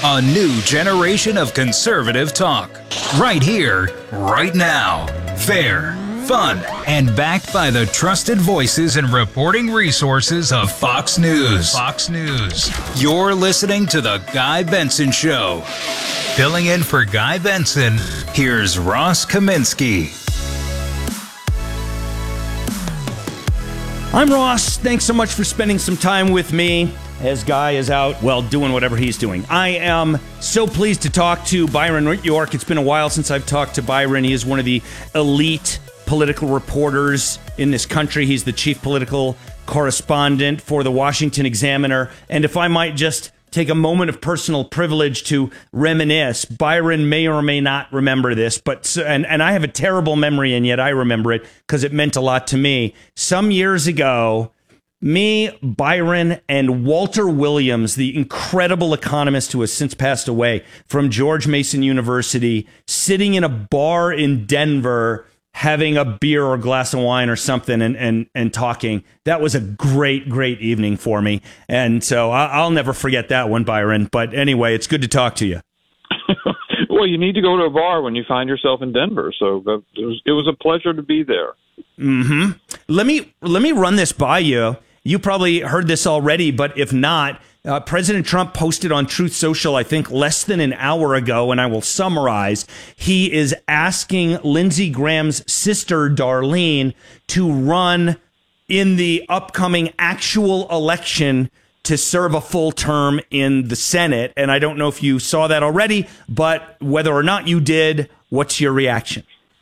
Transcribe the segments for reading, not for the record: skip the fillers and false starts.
A new generation of conservative talk. Right here, right now. Fair, fun, and backed by the trusted voices and reporting resources of Fox News. Fox News. You're listening to The Guy Benson Show. Filling in for Guy Benson, here's Ross Kaminsky. I'm Ross. Thanks so much for spending some time with me as Guy is out, well, doing whatever he's doing. I am so pleased to talk to Byron York. It's been a while since I've talked to Byron. He is one of the elite political reporters in this country. He's the chief political correspondent for the Washington Examiner. And if I might just take a moment of personal privilege to reminisce, Byron may or may not remember this, but and I have a terrible memory, and yet I remember it because it meant a lot to me. Some years ago, me, Byron, and Walter Williams, the incredible economist who has since passed away from George Mason University, sitting in a bar in Denver, having a beer or a glass of wine or something and talking. That was a great, great evening for me. And so I'll never forget that one, Byron. But anyway, it's good to talk to you. Well, you need to go to a bar when you find yourself in Denver. So it was a pleasure to be there. Mm-hmm. Let me run this by you. You probably heard this already, but if not, President Trump posted on Truth Social, I think, less than an hour ago, and I will summarize. He is asking Lindsey Graham's sister, Darlene, to run in the upcoming actual election to serve a full term in the Senate. And I don't know if you saw that already, but whether or not you did, what's your reaction?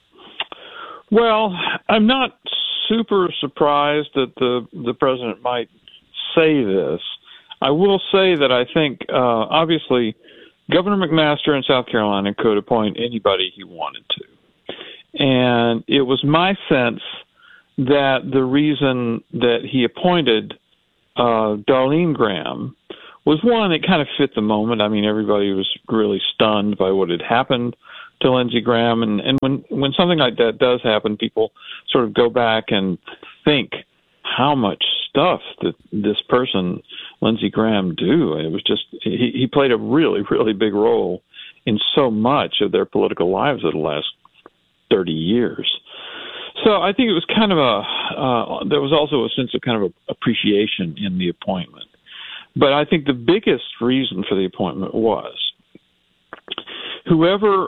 Well, I'm not super surprised that the president might say this. I will say that I think, obviously, Governor McMaster in South Carolina could appoint anybody he wanted to. And it was my sense that the reason that he appointed Darlene Graham was, one, it kind of fit the moment. I mean, everybody was really stunned by what had happened to Lindsey Graham. And when something like that does happen, people sort of go back and think how much stuff that this person, Lindsey Graham, do. It was just, he played a really, really big role in so much of their political lives of the last 30 years. So I think it was kind of there was also a sense of kind of appreciation in the appointment. But I think the biggest reason for the appointment was whoever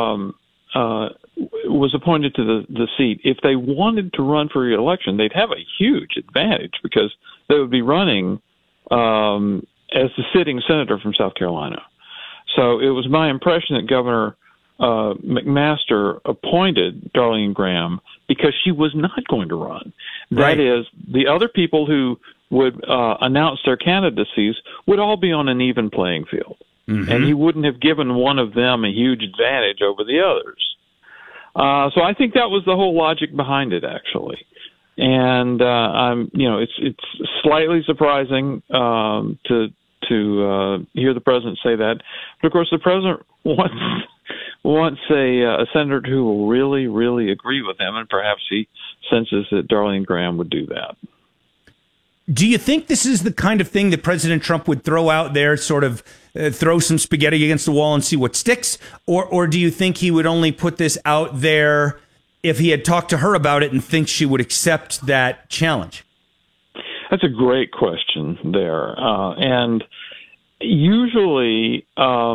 was appointed to the seat, if they wanted to run for re-election, they'd have a huge advantage because they would be running as the sitting senator from South Carolina. So it was my impression that Governor McMaster appointed Darlene Graham because she was not going to run. Right. That is, the other people who would announce their candidacies would all be on an even playing field. Mm-hmm. And he wouldn't have given one of them a huge advantage over the others. So I think that was the whole logic behind it, actually. And it's slightly surprising to hear the president say that. But of course, the president wants a senator who will really, really agree with him, and perhaps he senses that Darlene Graham would do that. Do you think this is the kind of thing that President Trump would throw out there, sort of throw some spaghetti against the wall and see what sticks? Or do you think he would only put this out there if he had talked to her about it and thinks she would accept that challenge? That's a great question there. And usually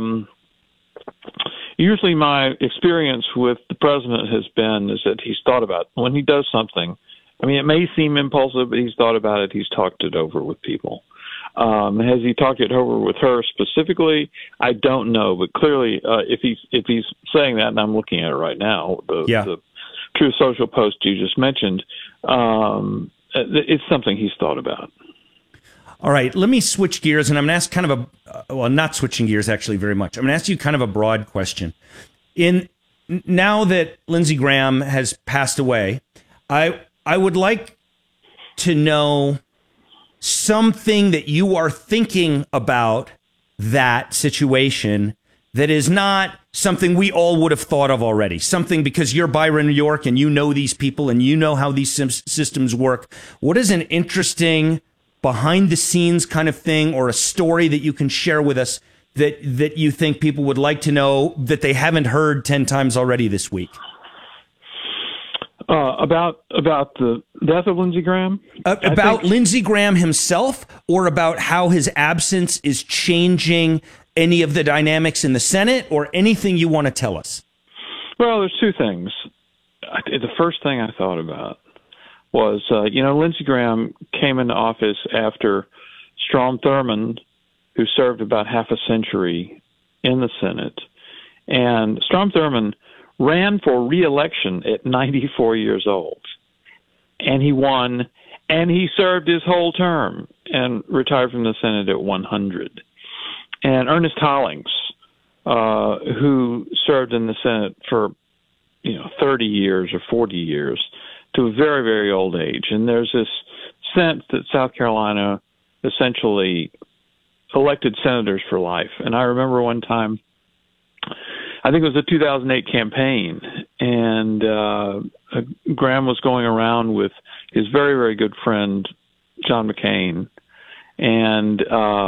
my experience with the president has been is that he's thought about when he does something. I mean, it may seem impulsive, but he's thought about it. He's talked it over with people. Has he talked it over with her specifically? I don't know, but clearly, if he's saying that, and I'm looking at it right now, the Truth Social post you just mentioned, it's something he's thought about. All right, let me switch gears, and I'm going to ask kind of not switching gears actually very much. I'm going to ask you kind of a broad question. Now that Lindsey Graham has passed away, I would like to know something that you are thinking about that situation that is not something we all would have thought of already. Something because you're Byron York and you know these people and you know how these systems work. What is an interesting behind the scenes kind of thing or a story that you can share with us that you think people would like to know that they haven't heard 10 times already this week? About the death of Lindsey Graham? About Lindsey Graham himself, or about how his absence is changing any of the dynamics in the Senate, or anything you want to tell us? Well, there's two things. The first thing I thought about was, Lindsey Graham came into office after Strom Thurmond, who served about half a century in the Senate. And Strom Thurmond ran for re-election at 94 years old. And he won, and he served his whole term and retired from the Senate at 100. And Ernest Hollings, who served in the Senate for 30 years or 40 years to a very, very old age. And there's this sense that South Carolina essentially elected senators for life. And I remember one time, I think it was the 2008 campaign, and Graham was going around with his very, very good friend, John McCain. And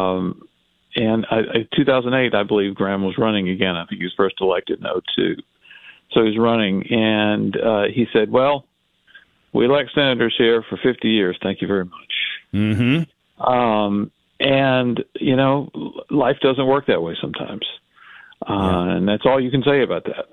2008, I believe Graham was running again. I think he was first elected in 2002. So he was running, and he said, well, we elect senators here for 50 years. Thank you very much. Mm-hmm. And, life doesn't work that way sometimes. And that's all you can say about that.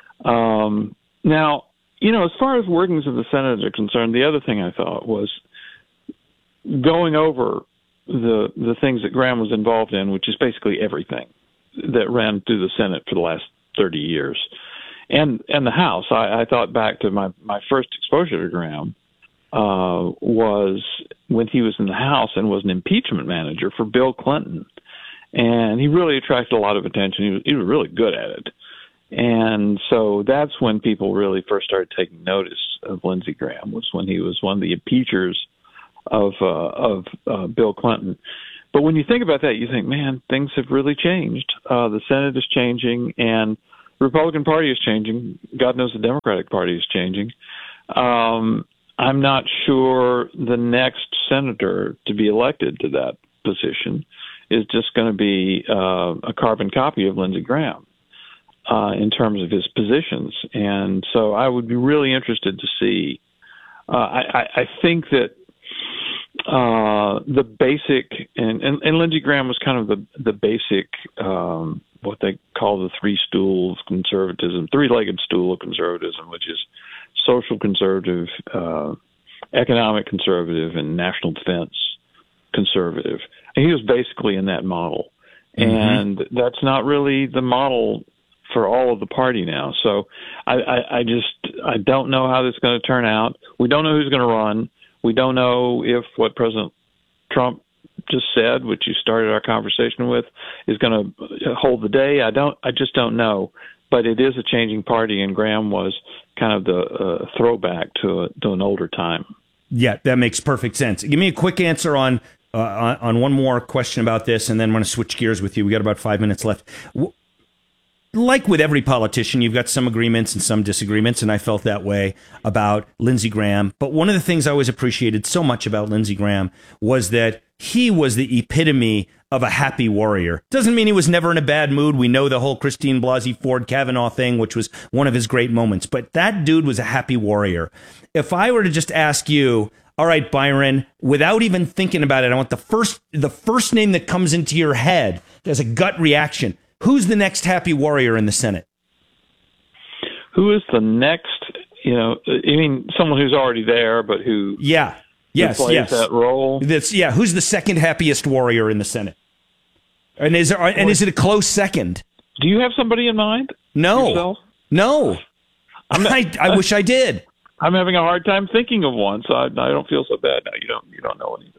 Now, as far as workings of the Senate are concerned, the other thing I thought was going over the things that Graham was involved in, which is basically everything that ran through the Senate for the last 30 years. And the House, I thought back to my first exposure to Graham was when he was in the House and was an impeachment manager for Bill Clinton. And he really attracted a lot of attention. He was really good at it. And so that's when people really first started taking notice of Lindsey Graham, was when he was one of the impeachers of Bill Clinton. But when you think about that, you think, man, things have really changed. The Senate is changing, and the Republican Party is changing. God knows the Democratic Party is changing. I'm not sure the next senator to be elected to that position is just going to be a carbon copy of Lindsey Graham in terms of his positions. And so I would be really interested to see. I think that the basic, and Lindsey Graham was kind of the basic, what they call the three stools conservatism, three-legged stool of conservatism, which is social conservative, economic conservative, and national defense conservative. And he was basically in that model. Mm-hmm. And that's not really the model for all of the party now. So I don't know how this is going to turn out. We don't know who's going to run. We don't know if what President Trump just said, which you started our conversation with, is going to hold the day. I just don't know. But it is a changing party, and Graham was kind of the throwback to an older time. Yeah, that makes perfect sense. Give me a quick answer on one more question about this, and then I'm going to switch gears with you. We got about 5 minutes left. Like with every politician, you've got some agreements and some disagreements, and I felt that way about Lindsey Graham. But one of the things I always appreciated so much about Lindsey Graham was that he was the epitome of a happy warrior. Doesn't mean he was never in a bad mood. We know the whole Christine Blasey Ford Kavanaugh thing, which was one of his great moments. But that dude was a happy warrior. If I were to just ask you, all right, Byron, without even thinking about it, I want the first name that comes into your head as a gut reaction. Who's the next happy warrior in the Senate? Who is the next, someone who's already there, but who plays that role? Who's the second happiest warrior in the Senate? And is it a close second? Do you have somebody in mind? No. Yourself? No. I wish I did. I'm having a hard time thinking of one, so I don't feel so bad now. You don't know any.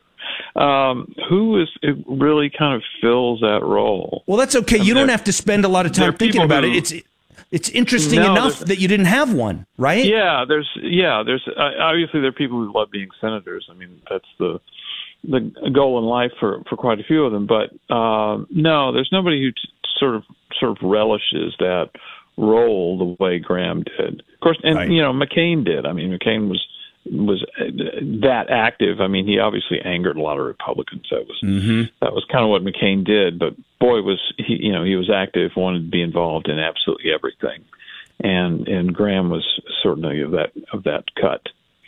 Who really kind of fills that role? Well, that's okay. You don't have to spend a lot of time thinking about it. It's interesting enough that you didn't have one, right? Yeah, there's obviously there are people who love being senators. I mean, that's the goal in life for quite a few of them. But no, there's nobody who sort of relishes that role the way Graham did. Of course, and right. McCain did. I mean, McCain was that active. I mean, he obviously angered a lot of Republicans. That was kind of what McCain did. But boy, was he was active, wanted to be involved in absolutely everything, and Graham was certainly of that cut.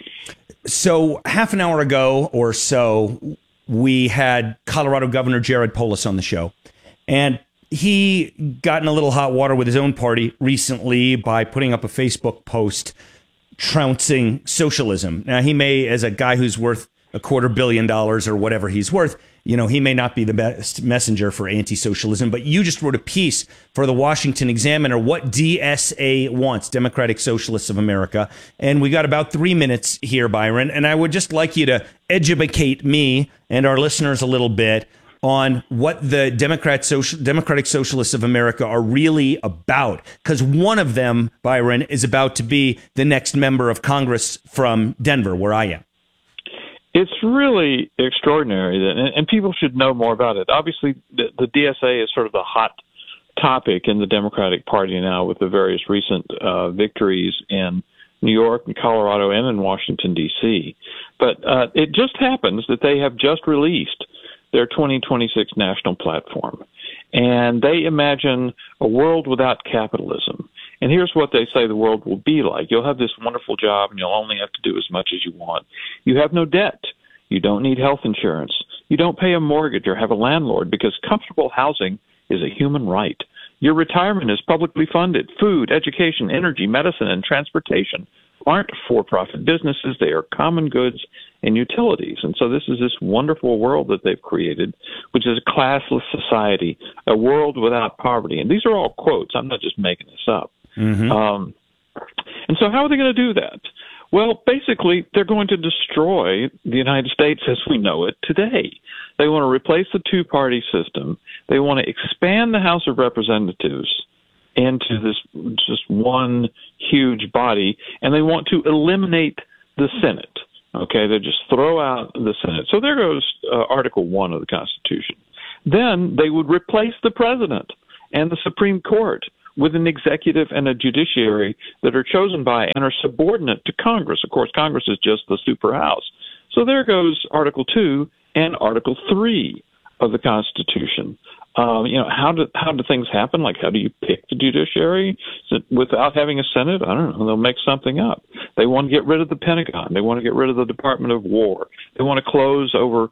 So half an hour ago or so, we had Colorado Governor Jared Polis on the show, and he got in a little hot water with his own party recently by putting up a Facebook post trouncing socialism. Now, he may, as a guy who's worth $250 million or whatever he's worth, he may not be the best messenger for anti-socialism, but you just wrote a piece for the Washington Examiner, what DSA wants, Democratic Socialists of America. And we got about 3 minutes here, Byron, and I would just like you to educate me and our listeners a little bit on what the Democratic Socialists of America are really about. Because one of them, Byron, is about to be the next member of Congress from Denver, where I am. It's really extraordinary, and people should know more about it. Obviously, the DSA is sort of the hot topic in the Democratic Party now with the various recent victories in New York and Colorado and in Washington, D.C. But it just happens that they have just released their 2026 national platform, and they imagine a world without capitalism. And here's what they say the world will be like. You'll have this wonderful job, and you'll only have to do as much as you want. You have no debt. You don't need health insurance. You don't pay a mortgage or have a landlord because comfortable housing is a human right. Your retirement is publicly funded. Food, education, energy, medicine, and transportation aren't for-profit businesses. They are common goods and utilities. And so this is this wonderful world that they've created, which is a classless society, a world without poverty. And these are all quotes. I'm not just making this up. And so how are they going to do that? Well, basically, they're going to destroy the United States as we know it today. They want to replace the two-party system. They want to expand the House of Representatives into this just one huge body, and they want to eliminate the Senate. Okay, they just throw out the Senate. So there goes Article 1 of the Constitution. Then they would replace the president and the Supreme Court with an executive and a judiciary that are chosen by and are subordinate to Congress. Of course, Congress is just the super House. So there goes Article 2 and Article 3 of the Constitution. How do things happen? Like, how do you pick the judiciary without having a Senate? I don't know. They'll make something up. They want to get rid of the Pentagon. They want to get rid of the Department of War. They want to close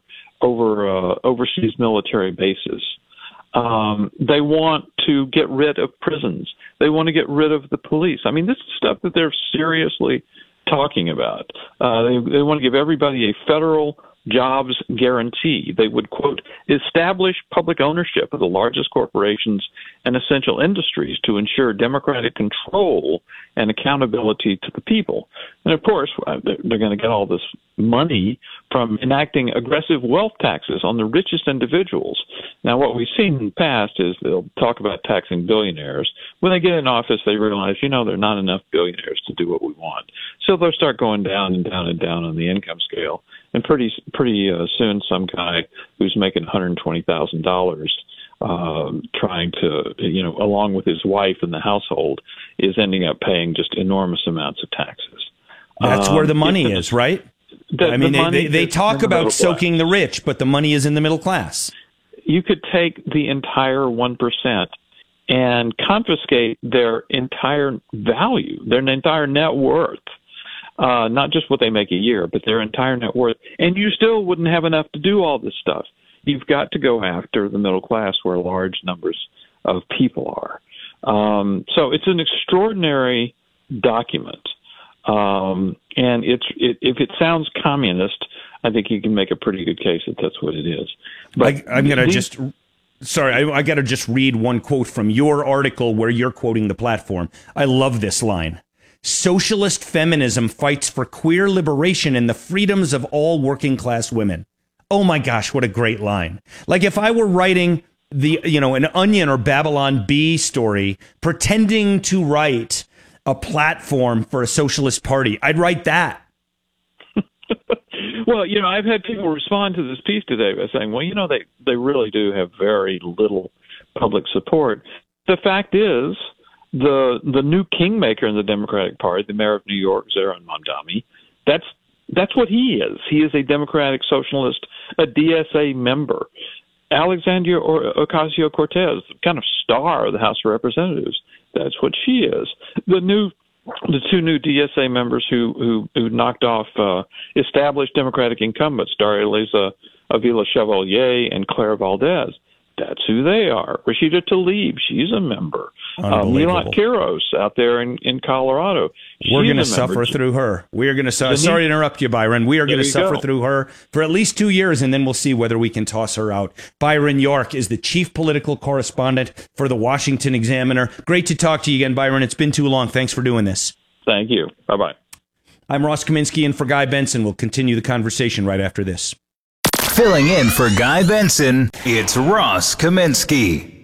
overseas military bases. They want to get rid of prisons. They want to get rid of the police. I mean, this is stuff that they're seriously talking about. They want to give everybody a federal jobs guarantee. They would, quote, establish public ownership of the largest corporations and essential industries to ensure democratic control and accountability to the people. And of course, they're going to get all this money from enacting aggressive wealth taxes on the richest individuals. Now, what we've seen in the past is they'll talk about taxing billionaires. When they get in office, they realize, there are not enough billionaires to do what we want. So they'll start going down and down and down on the income scale. And pretty soon, some guy who's making $120,000 trying to, along with his wife and the household, is ending up paying just enormous amounts of taxes. That's where the money is, right? They talk about soaking the rich, but the money is in the middle class. You could take the entire 1% and confiscate their entire value, their entire net worth. Not just what they make a year, but their entire net worth. And you still wouldn't have enough to do all this stuff. You've got to go after the middle class where large numbers of people are. So it's an extraordinary document. And if it sounds communist, I think you can make a pretty good case that that's what it is. But I'm going to I got to just read one quote from your article where you're quoting the platform. I love this line. Socialist feminism fights for queer liberation and the freedoms of all working class women. Oh my gosh, what a great line. Like if I were writing an Onion or Babylon Bee story, pretending to write a platform for a socialist party, I'd write that. Well, I've had people respond to this piece today by saying, well, they really do have very little public support. The fact is, the new kingmaker in the Democratic Party, the mayor of New York, Zohran Mamdani, that's That's what he is. He is a Democratic Socialist, a DSA member. Alexandria Ocasio-Cortez, kind of star of the House of Representatives, that's what she is. The two new DSA members who knocked off established Democratic incumbents, Daria Liza Avila Chevalier and Claire Valdez. That's who they are. Rashida Tlaib, she's a member. Milat Kiros out there in Colorado. We're going to suffer through her. We are going to suffer. Sorry to interrupt you, Byron. We are going to suffer through her for at least 2 years, and then we'll see whether we can toss her out. Byron York is the chief political correspondent for the Washington Examiner. Great to talk to you again, Byron. It's been too long. Thanks for doing this. Thank you. Bye-bye. I'm Ross Kaminsky, and for Guy Benson, we'll continue the conversation right after this. Filling in for Guy Benson, it's Ross Kaminsky.